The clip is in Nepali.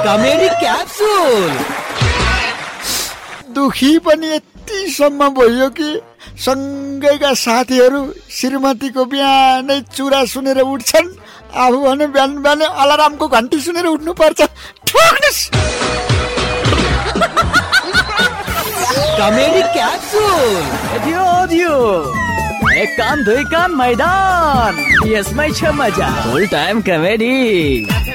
Comedy capsule. दुखी पनि यतिसम्म भयो कि सँगैका साथीहरू श्रीमतीको बिहानै चुरा सुनेर उठ्छन्, आफू भने बिहान बिहानै अलार्मको घन्टी सुनेर उठ्नु पर्छ। Comedy capsule. दियो एक कान दुई कान मैदान, यसमै छ मजा। फुल टाइम कमेडी।